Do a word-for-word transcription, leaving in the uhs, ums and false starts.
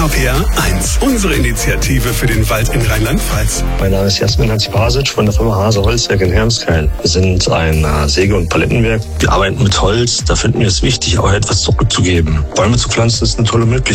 R P R eins, unsere Initiative für den Wald in Rheinland-Pfalz. Mein Name ist Jasmin Hatzibasic von der Firma Hase Holzwerk in Hermskeil. Wir sind ein Säge- und Palettenwerk. Wir arbeiten mit Holz. Da finden wir es wichtig, auch etwas zurückzugeben. Bäume zu pflanzen ist eine tolle Möglichkeit.